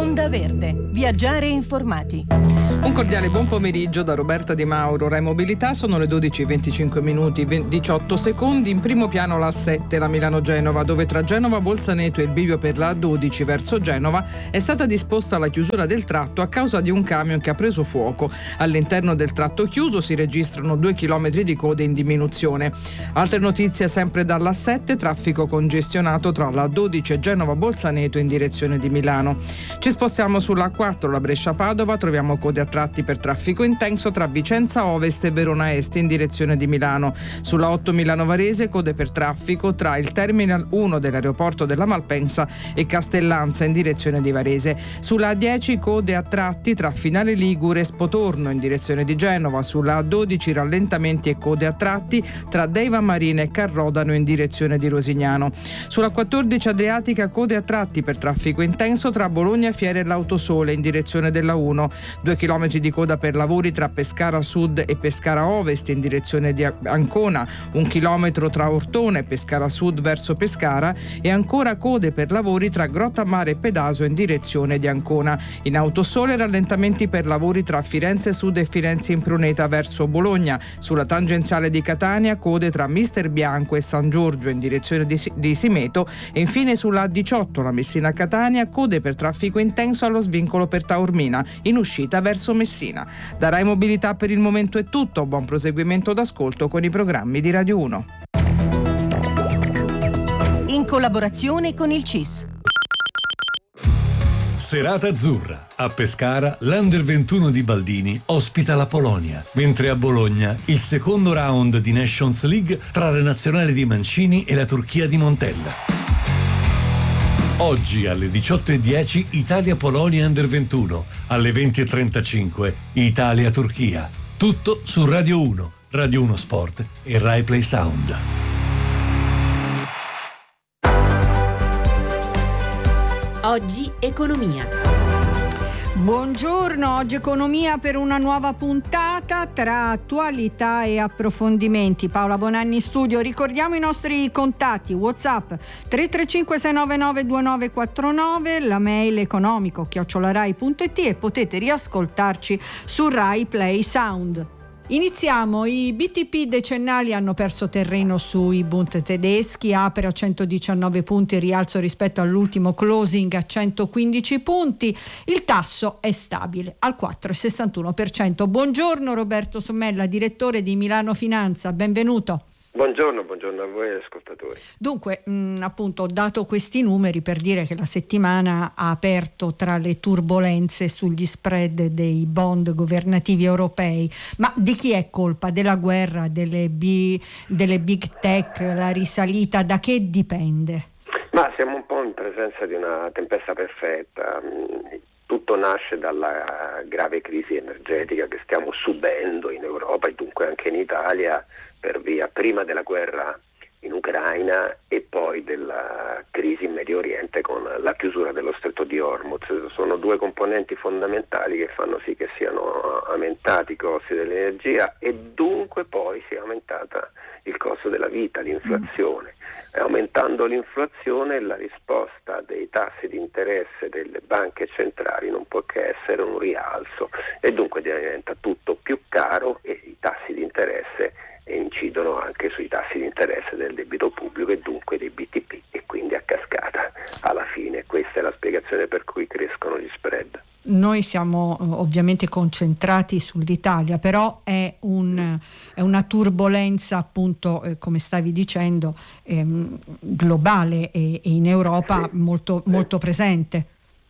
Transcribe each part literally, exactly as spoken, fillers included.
Onda Verde. Viaggiare informati. Un cordiale buon pomeriggio da Roberta Di Mauro. Rai Mobilità, sono le dodici e venticinque minuti diciotto secondi. In primo piano la A sette, la Milano-Genova, dove tra Genova Bolzaneto e il bivio per la A dodici verso Genova è stata disposta la chiusura del tratto a causa di un camion che ha preso fuoco. All'interno del tratto chiuso si registrano due chilometri di code in diminuzione. Altre notizie sempre dalla A sette, traffico congestionato tra la A dodici e Genova Bolzaneto in direzione di Milano. Ci spostiamo sulla A quattro, la Brescia-Padova, troviamo code a tratti per traffico intenso tra Vicenza Ovest e Verona Est in direzione di Milano. Sulla otto Milano-Varese, code per traffico tra il Terminal uno dell'aeroporto della Malpensa e Castellanza in direzione di Varese. Sulla A dieci, code a tratti tra Finale Ligure e Spotorno in direzione di Genova. Sulla A dodici, rallentamenti e code a tratti tra Deiva Marina e Carrodano in direzione di Rosignano. Sulla quattordici Adriatica, code a tratti per traffico intenso tra Bologna Fiere e l'Autosole in direzione della uno. Due chilometri di coda per lavori tra Pescara Sud e Pescara Ovest in direzione di Ancona. Un chilometro tra Ortona e Pescara Sud verso Pescara e ancora code per lavori tra Grottammare e Pedaso in direzione di Ancona. In Autosole rallentamenti per lavori tra Firenze Sud e Firenze Impruneta verso Bologna. Sulla tangenziale di Catania, code tra Mister Bianco e San Giorgio in direzione di, di Simeto. E infine sulla A diciotto, la Messina Catania, code per traffico intenso allo svincolo per Taormina in uscita verso Messina. Da Rai Mobilità per il momento è tutto. Buon proseguimento d'ascolto con i programmi di Radio uno. In collaborazione con il C I S. Serata azzurra. A Pescara, l'Under ventuno di Baldini ospita la Polonia, mentre a Bologna il secondo round di Nations League tra la nazionale di Mancini e la Turchia di Montella. Oggi alle diciotto e dieci Italia-Polonia Under ventuno, alle venti e trentacinque Italia-Turchia. Tutto su Radio uno, Radio uno Sport e Rai Play Sound. Oggi economia. Buongiorno, oggi economia per una nuova puntata tra attualità e approfondimenti. Paola Bonanni in studio. Ricordiamo i nostri contatti: WhatsApp tre tre cinque sei nove nove due nove quattro nove, la mail economico chiocciola rai punto it e potete riascoltarci su Rai Play Sound. Iniziamo. I B T P decennali hanno perso terreno sui Bund tedeschi, apre a centodiciannove punti, rialzo rispetto all'ultimo closing a centoquindici punti. Il tasso è stabile al quattro virgola sessantuno per cento. Buongiorno Roberto Sommella, direttore di Milano Finanza, benvenuto. Buongiorno, buongiorno a voi ascoltatori. Dunque, mh, appunto, ho dato questi numeri per dire che la settimana ha aperto tra le turbolenze sugli spread dei bond governativi europei. Ma di chi è colpa? Della guerra, delle, B, delle big tech, la risalita? Da che dipende? Ma siamo un po' in presenza di una tempesta perfetta. Tutto nasce dalla grave crisi energetica che stiamo subendo in Europa e dunque anche in Italia per via prima della guerra in Ucraina e poi della crisi in Medio Oriente con la chiusura dello stretto di Hormuz. Sono due componenti fondamentali che fanno sì che siano aumentati i costi dell'energia e dunque poi sia aumentata il costo della vita, l'inflazione. E aumentando l'inflazione la risposta dei tassi di interesse delle banche centrali non può che essere un rialzo e dunque diventa tutto più caro e i tassi di interesse incidono anche sui tassi di interesse del debito pubblico e dunque dei B T P e quindi a cascata alla fine. Questa è la spiegazione per cui crescono gli spread. Noi siamo ovviamente concentrati sull'Italia, però è, un, è una turbolenza appunto, eh, come stavi dicendo, ehm, globale e, e in Europa sì. molto, molto presente.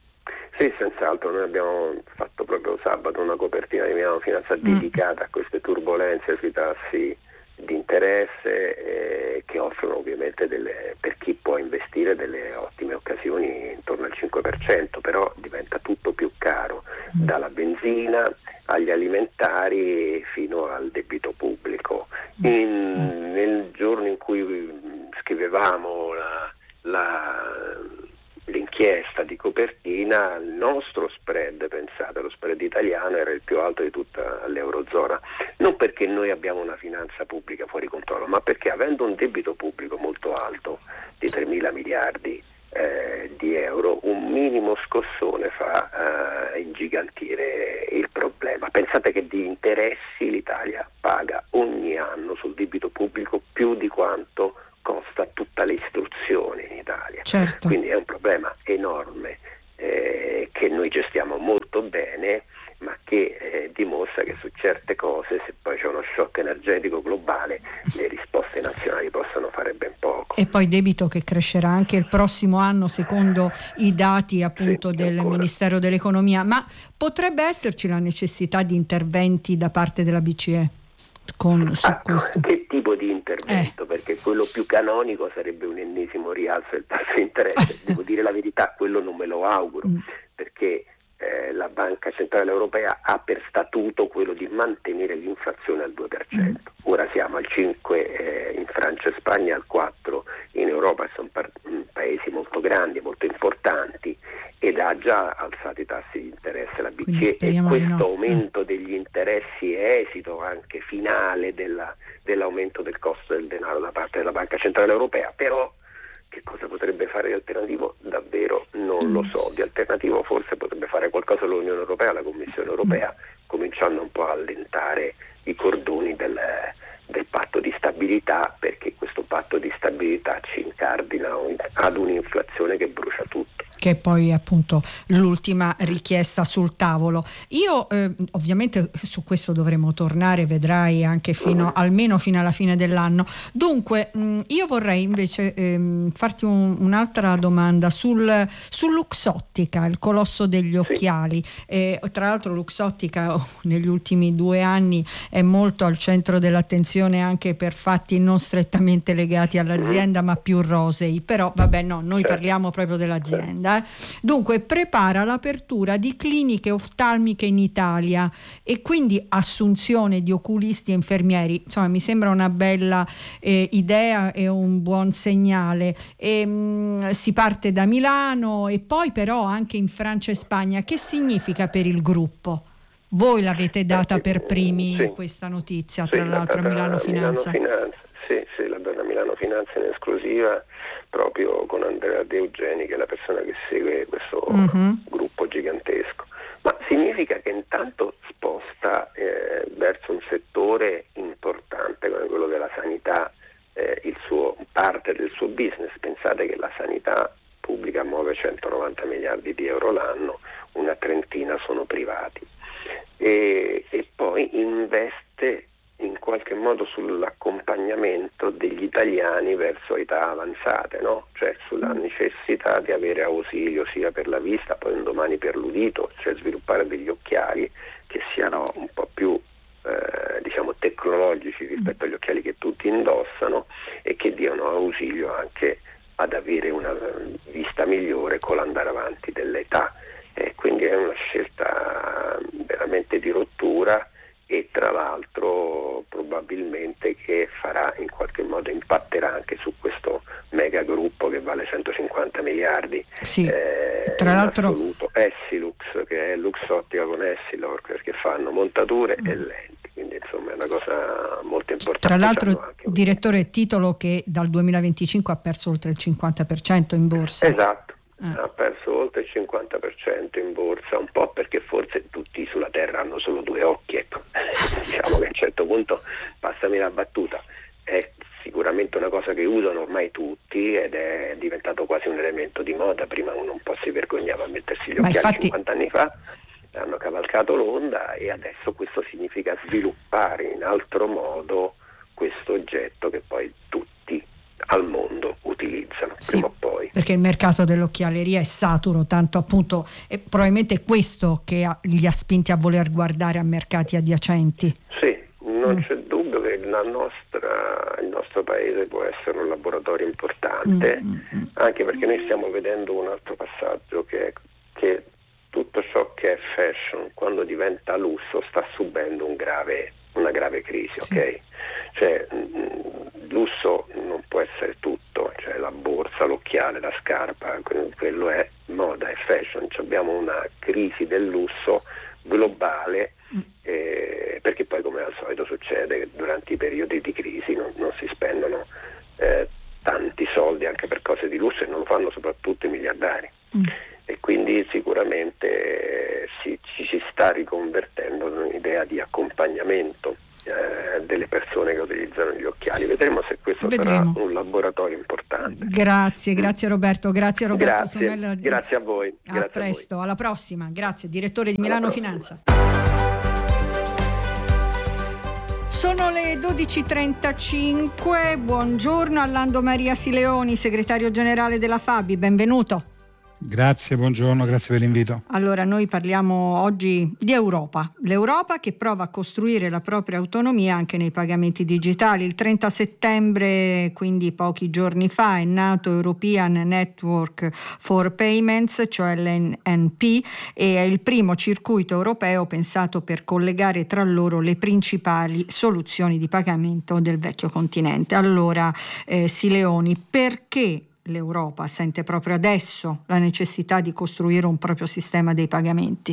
Sì, senz'altro. Noi abbiamo fatto proprio sabato una copertina di Milano Finanza mm. dedicata a queste turbolenze sui tassi di interesse eh, che offrono ovviamente delle, per chi può investire delle ottime occasioni intorno al cinque per cento, però diventa tutto più caro, mm. dalla benzina agli alimentari fino al debito pubblico. In, mm. Nel giorno in cui scrivevamo la, la l'inchiesta di copertina, il nostro spread, pensate, lo spread italiano era il più alto di tutta l'Eurozona, non perché noi abbiamo una finanza pubblica fuori controllo, ma perché avendo un debito pubblico molto alto di tremila miliardi eh, di euro, un minimo scossone fa uh, ingigantire il problema. Pensate che di interessi l'Italia paga ogni anno sul debito pubblico più di quanto costa tutta l'istruzione in Italia. Certo. Quindi è un problema enorme eh, che noi gestiamo molto bene, ma che eh, dimostra che su certe cose, se poi c'è uno shock energetico globale, le risposte nazionali possono fare ben poco. E poi debito che crescerà anche il prossimo anno secondo i dati appunto sì, del ancora. Ministero dell'Economia, ma potrebbe esserci la necessità di interventi da parte della B C E con, su ah, questo? Che tipo di intervento? Eh. Perché quello più canonico sarebbe un ennesimo rialzo del tasso di interesse. Devo dire la verità, quello non me lo auguro, mm. perché Eh, la Banca Centrale Europea ha per statuto quello di mantenere l'inflazione al due per cento. Mm. Ora siamo al cinque per cento eh, in Francia e Spagna, al quattro per cento in Europa, sono par- paesi molto grandi, molto importanti, ed ha già alzato i tassi di interesse la B C E, e questo no. aumento degli interessi è esito anche finale della, dell'aumento del costo del denaro da parte della Banca Centrale Europea. Però che cosa potrebbe fare di alternativo? Davvero non lo so. Di alternativo forse potrebbe fare qualcosa l'Unione Europea, la Commissione Europea, cominciando un po' a allentare i cordoni del, del patto di stabilità, perché questo patto di stabilità ci incardina ad un'inflazione che brucia tutto. Che è poi appunto l'ultima richiesta sul tavolo. Io eh, ovviamente su questo dovremo tornare, vedrai, anche fino almeno fino alla fine dell'anno. Dunque mh, io vorrei invece ehm, farti un, un'altra domanda sul, su Luxottica, il colosso degli occhiali. Sì. Eh, tra l'altro Luxottica oh, negli ultimi due anni è molto al centro dell'attenzione anche per fatti non strettamente legati all'azienda, ma più rosei. Però vabbè, no, noi certo. parliamo proprio dell'azienda. Dunque prepara l'apertura di cliniche oftalmiche in Italia e quindi assunzione di oculisti e infermieri. Insomma, mi sembra una bella eh, idea e un buon segnale. E, mh, si parte da Milano e poi però anche in Francia e Spagna. Che significa per il gruppo? Voi l'avete data per primi sì. questa notizia, tra sì, l'altro a Milano Finanza. Milano Finanza. Sì, sì, la donna Milano Finanza in esclusiva, proprio con Andrea De Eugeni, che è la persona che segue questo uh-huh. gruppo gigantesco. Ma significa che intanto sposta eh, verso un settore importante come quello della sanità eh, il suo parte del suo business. Pensate che la sanità pubblica muove centonovanta miliardi di euro l'anno, una trentina sono privati, e, e poi investe in qualche modo sull'accompagnamento degli italiani verso età avanzate, no? Cioè sulla necessità di avere ausilio sia per la vista, poi un domani per l'udito, cioè sviluppare degli occhiali che siano un po' più eh, diciamo tecnologici rispetto agli occhiali che tutti indossano e che diano ausilio anche ad avere una vista migliore con l'andare avanti dell'età. E quindi è una scelta veramente di rottura, e tra l'altro probabilmente che farà in qualche modo, impatterà anche su questo mega gruppo che vale centocinquanta miliardi. Sì, eh, tra l'altro assoluto. Essilux, che è Luxottica con Essilor, perché fanno montature mm. e lenti, quindi insomma è una cosa molto importante. Tra l'altro, direttore, titolo che dal duemilaventicinque ha perso oltre il cinquanta per cento in borsa. Esatto. Eh. Ha perso oltre il cinquanta per cento in borsa, un po' perché forse tutti sulla terra hanno solo due occhi, ecco. Diciamo che a un certo punto, passami la battuta, è sicuramente una cosa che usano ormai tutti ed è diventato quasi un elemento di moda. Prima uno un po' si vergognava a mettersi gli occhiali, infatti cinquanta anni fa hanno cavalcato l'onda, e adesso questo significa sviluppare in altro modo questo oggetto che poi tutti al mondo utilizzano, sì, prima o poi. Perché il mercato dell'occhialeria è saturo, tanto appunto è probabilmente è questo che ha, li ha spinti a voler guardare a mercati adiacenti. Sì, non mm. c'è dubbio che la nostra, il nostro paese può essere un laboratorio importante, mm, mm, anche perché noi stiamo vedendo un altro passaggio, che è che tutto ciò che è fashion, quando diventa lusso, sta subendo un grave, una grave crisi, sì. ok? Cioè, mh, lusso non può essere tutto, cioè la borsa, l'occhiale, la scarpa, quello è moda, è fashion. Cioè, abbiamo una crisi del lusso globale, eh, perché poi, come al solito succede, che durante i periodi di crisi non, non si spendono eh, tanti soldi anche per cose di lusso, e non lo fanno soprattutto i miliardari. Mm. E quindi sicuramente si, ci si sta riconvertendo in un'idea di accompagnamento eh, delle persone che utilizzano gli occhiali. Vedremo se questo Vedremo. sarà un laboratorio importante. Grazie, grazie Roberto, grazie Roberto Grazie, Somella. grazie a voi. A grazie presto, a voi. alla prossima. Grazie, direttore di Alla Milano prossima. Finanza. Sono le dodici e trentacinque, buongiorno a Lando Maria Sileoni, segretario generale della Fabi, benvenuto. Grazie, buongiorno, grazie per l'invito. Allora, noi parliamo oggi di Europa, l'Europa che prova a costruire la propria autonomia anche nei pagamenti digitali. Il trenta settembre, quindi pochi giorni fa, è nato European Network for Payments, cioè l'E N P, e è il primo circuito europeo pensato per collegare tra loro le principali soluzioni di pagamento del vecchio continente. Allora, eh, Sileoni, perché l'Europa sente proprio adesso la necessità di costruire un proprio sistema dei pagamenti?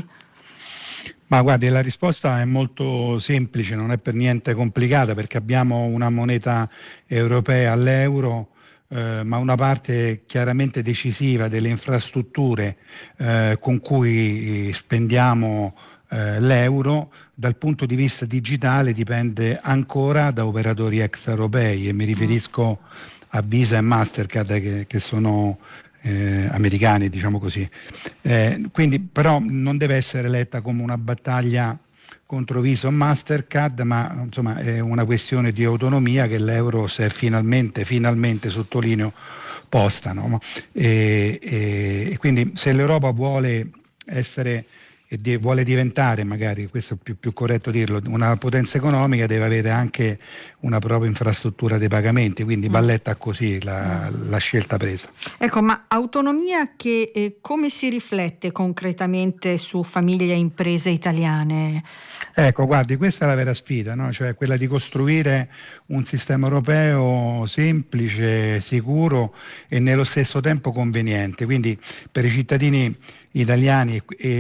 Ma guardi, la risposta è molto semplice, non è per niente complicata, perché abbiamo una moneta europea, l'euro, eh, ma una parte chiaramente decisiva delle infrastrutture eh, con cui spendiamo eh, l'euro dal punto di vista digitale dipende ancora da operatori extraeuropei, e mi riferisco a Visa e Mastercard che, che sono eh, americani, diciamo così. Eh, quindi però non deve essere letta come una battaglia contro Visa o Mastercard, ma insomma è una questione di autonomia che l'euro si è finalmente, finalmente sottolineo, posta, no? e, e, e quindi se l'Europa vuole essere e di, vuole diventare, magari questo è più, più corretto dirlo, una potenza economica, deve avere anche una propria infrastruttura dei pagamenti, quindi va letta così la, la scelta presa. Ecco, ma autonomia che eh, come si riflette concretamente su famiglie e imprese italiane? Ecco, guardi, questa è la vera sfida, no? Cioè quella di costruire un sistema europeo semplice, sicuro e nello stesso tempo conveniente. Quindi per i cittadini italiani e, e,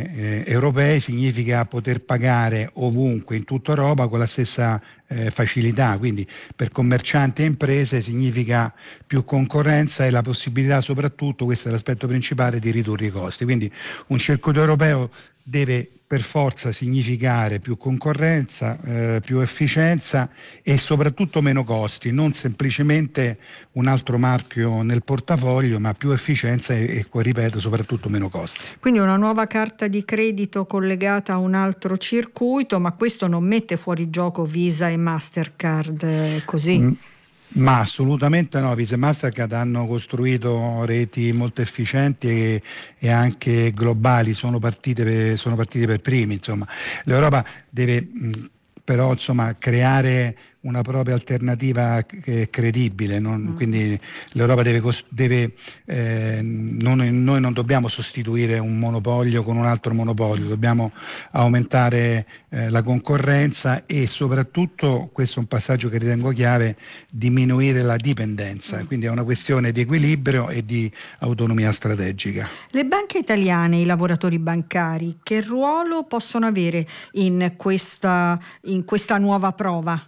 e europei significa poter pagare ovunque in tutta Europa con la stessa eh, facilità, quindi per commercianti e imprese significa più concorrenza e la possibilità, soprattutto, questo è l'aspetto principale, di ridurre i costi. Quindi un circuito europeo deve per forza significare più concorrenza, eh, più efficienza e soprattutto meno costi, non semplicemente un altro marchio nel portafoglio, ma più efficienza e, e ripeto, soprattutto meno costi. Quindi una nuova carta di credito collegata a un altro circuito, ma questo non mette fuori gioco Visa e Mastercard, eh, così? Mm. Ma assolutamente no, Visa e Mastercard hanno costruito reti molto efficienti e, e anche globali, sono partite per, sono partite per primi, insomma. L'Europa deve mh, però insomma creare una propria alternativa credibile, non, mm. quindi l'Europa deve, deve eh, non, noi non dobbiamo sostituire un monopolio con un altro monopolio, dobbiamo aumentare eh, la concorrenza e soprattutto, questo è un passaggio che ritengo chiave, diminuire la dipendenza, mm. quindi è una questione di equilibrio e di autonomia strategica. Le banche italiane, i lavoratori bancari, che ruolo possono avere in questa, in questa nuova prova?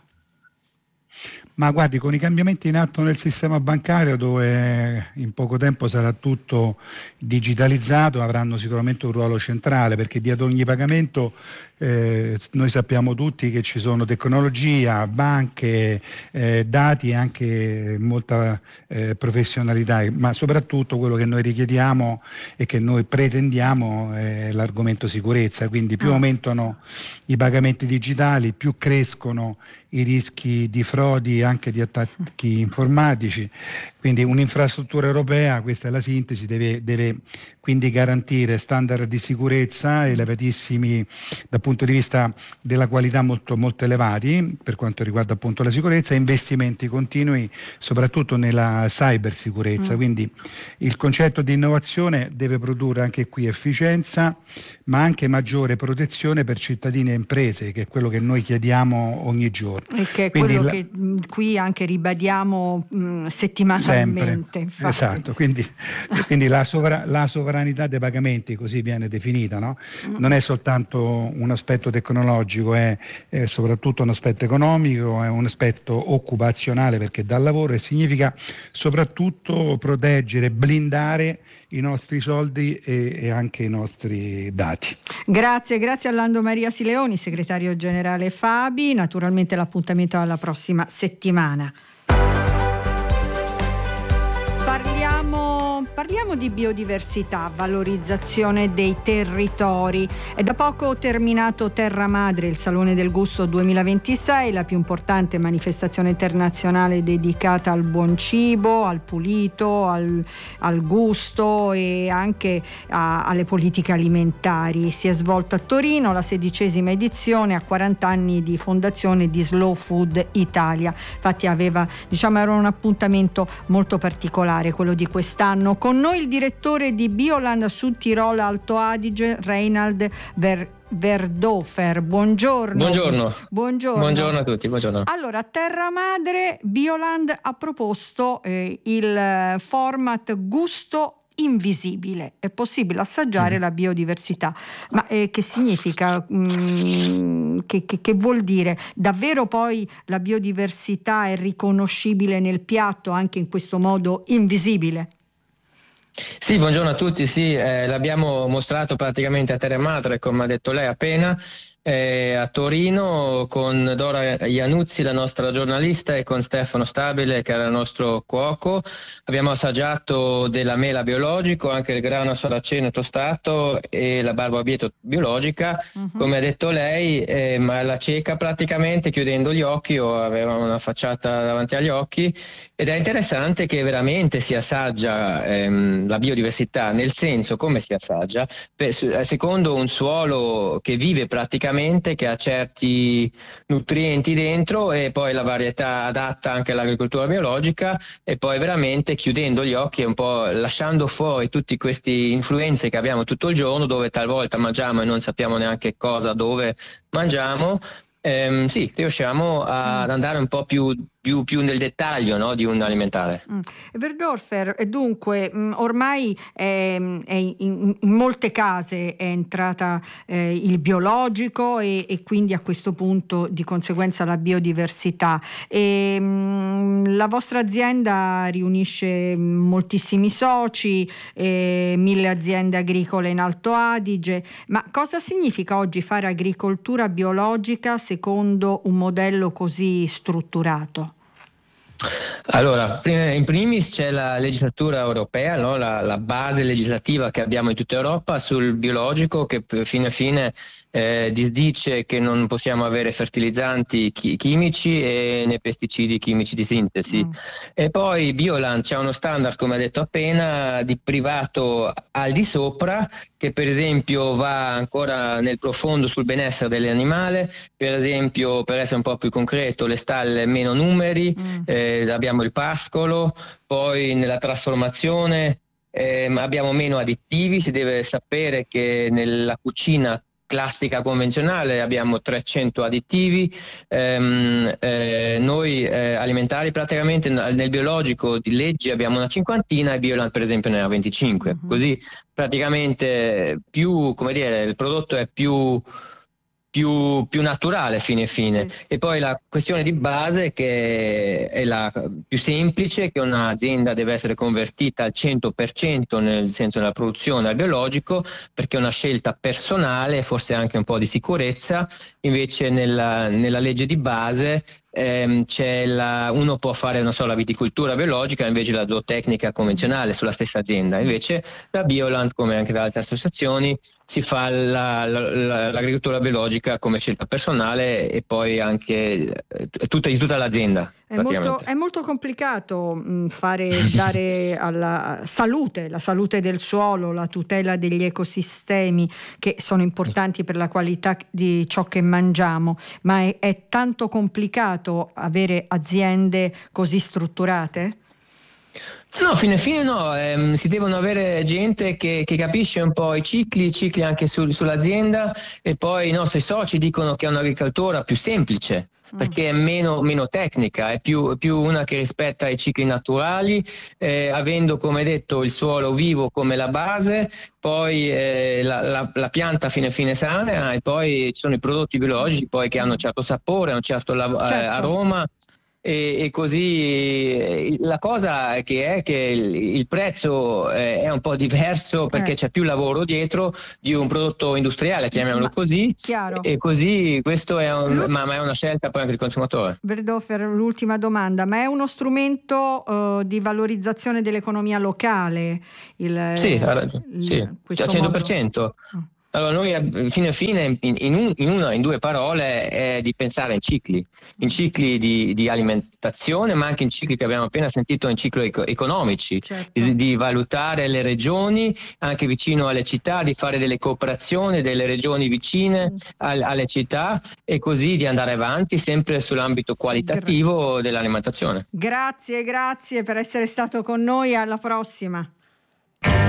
Ma guardi, con i cambiamenti in atto nel sistema bancario, dove in poco tempo sarà tutto digitalizzato, avranno sicuramente un ruolo centrale, perché dietro ogni pagamento eh, noi sappiamo tutti che ci sono tecnologia, banche, eh, dati e anche molta eh, professionalità, ma soprattutto quello che noi richiediamo e che noi pretendiamo è l'argomento sicurezza, quindi più aumentano i pagamenti digitali, più crescono i rischi di frodi, anche di attacchi informatici. Quindi un'infrastruttura europea, questa è la sintesi, deve, deve quindi garantire standard di sicurezza elevatissimi dal punto di vista della qualità, molto, molto elevati per quanto riguarda appunto la sicurezza, e investimenti continui soprattutto nella cybersicurezza. Mm. Quindi il concetto di innovazione deve produrre anche qui efficienza, ma anche maggiore protezione per cittadini e imprese, che è quello che noi chiediamo ogni giorno. E che è Quindi quello la... che mh, qui anche ribadiamo mh, settimanalmente. Totalmente, sempre. Esatto, quindi, quindi la, sovra, la sovranità dei pagamenti, così viene definita, no? Non è soltanto un aspetto tecnologico, è, è soprattutto un aspetto economico, è un aspetto occupazionale, perché dà lavoro, e significa soprattutto proteggere, blindare i nostri soldi e, e anche i nostri dati. Grazie, grazie a Lando Maria Sileoni, segretario generale Fabi. Naturalmente l'appuntamento alla prossima settimana. Parliamo, parliamo di biodiversità, valorizzazione dei territori. È da poco terminato Terra Madre, il Salone del Gusto duemilaventisei, la più importante manifestazione internazionale dedicata al buon cibo, al pulito, al, al gusto e anche a, alle politiche alimentari. Si è svolta a Torino la sedicesima edizione a quaranta anni di fondazione di Slow Food Italia. Infatti aveva, diciamo, era un appuntamento molto particolare quello di quest'anno. Con noi il direttore di Bioland Sud Tirol Alto Adige, Reinhard Ver- Verdhofer. Buongiorno. Buongiorno. Buongiorno. Buongiorno a tutti. Buongiorno. Allora, Terra Madre, Bioland ha proposto eh, il format Gusto Invisibile. È possibile assaggiare mm. la biodiversità. Ma eh, che significa? Mm, che, che, che vuol dire? Davvero poi la biodiversità è riconoscibile nel piatto anche in questo modo invisibile? Sì, buongiorno a tutti. Sì, eh, l'abbiamo mostrato praticamente a Terra Madre, come ha detto lei appena, eh, a Torino, con Dora Iannuzzi, la nostra giornalista, e con Stefano Stabile, che era il nostro cuoco. Abbiamo assaggiato della mela biologico, anche il grano saraceno tostato e la barbabietola biologica. Uh-huh. Come ha detto lei, eh, ma la cieca praticamente chiudendo gli occhi, o aveva una facciata davanti agli occhi, ed è interessante che veramente si assaggia ehm, la biodiversità, nel senso come si assaggia, per, secondo un suolo che vive praticamente, che ha certi nutrienti dentro, e poi la varietà adatta anche all'agricoltura biologica, e poi veramente chiudendo gli occhi e un po' lasciando fuori tutti questi influenze che abbiamo tutto il giorno, dove talvolta mangiamo e non sappiamo neanche cosa, dove mangiamo. Ehm, sì, riusciamo a, ad andare un po' più, più, più nel dettaglio, no, di un alimentare. Mm. Verdhofer, dunque mh, ormai è, è in, in molte case è entrata eh, il biologico e, e quindi a questo punto di conseguenza la biodiversità. E, mh, la vostra azienda riunisce moltissimi soci, eh, mille aziende agricole in Alto Adige, ma cosa significa oggi fare agricoltura biologica secondo un modello così strutturato? Allora, in primis c'è la legislatura europea, no? la, la base legislativa che abbiamo in tutta Europa sul biologico, che fine a fine eh, dice che non possiamo avere fertilizzanti chi- chimici e né pesticidi chimici di sintesi. Mm. E poi Bioland c'è uno standard, come ha detto appena, di privato al di sopra, che per esempio va ancora nel profondo sul benessere dell'animale. Per esempio, per essere un po' più concreto, le stalle meno numeri, mm. eh, abbiamo il pascolo, poi nella trasformazione eh, abbiamo meno additivi. Si deve sapere che nella cucina classica convenzionale abbiamo trecento additivi, ehm, eh, noi eh, alimentari praticamente nel biologico di legge abbiamo una cinquantina, e Bioland per esempio ne ha venticinque, mm-hmm. Così praticamente più, come dire, il prodotto è più Più, più naturale fine fine. Sì. E poi la questione di base, che è la più semplice, che un'azienda deve essere convertita al cento per cento nel senso della produzione al biologico, perché è una scelta personale, forse anche un po' di sicurezza. Invece nella, nella legge di base ehm, c'è la, uno può fare, non so, la viticoltura biologica, invece la zootecnica convenzionale sulla stessa azienda. Invece da Bioland, come anche da altre associazioni, si fa la, la, l'agricoltura biologica come scelta personale, e poi anche eh, tutta, di tutta l'azienda. È molto, è molto complicato mh, fare dare alla salute, la salute del suolo, la tutela degli ecosistemi, che sono importanti per la qualità di ciò che mangiamo, ma è, è tanto complicato avere aziende così strutturate? No, fine fine no, ehm, si devono avere gente che, che capisce un po' i cicli, i cicli anche sul, sull'azienda, e poi i nostri soci dicono che è un'agricoltura più semplice. perché è meno, meno tecnica, è più, più una che rispetta i cicli naturali, eh, avendo, come detto, il suolo vivo come la base, poi eh, la, la, la pianta fine fine sana, e poi ci sono i prodotti biologici poi che hanno un certo sapore, un certo, la, certo. eh, aroma. E, e così la cosa che è che il, il prezzo eh, è un po' diverso perché eh. c'è più lavoro dietro di un prodotto industriale, chiamiamolo ma, così, chiaro. E così questo è un, ma, ma è una scelta poi anche del consumatore. Verdorfer, l'ultima domanda, ma è uno strumento uh, di valorizzazione dell'economia locale? Il, sì, ha ragione, il, sì, al cento per cento. Modo... Allora noi fine a fine in, in, un, in una in due parole è di pensare in cicli, in cicli di, di alimentazione, ma anche in cicli che abbiamo appena sentito, in cicli eco- economici, certo. di, di valutare le regioni anche vicino alle città, di fare delle cooperazioni delle regioni vicine mm. al, alle città, e così di andare avanti sempre sull'ambito qualitativo Gra- dell'alimentazione. Grazie, grazie per essere stato con noi, alla prossima.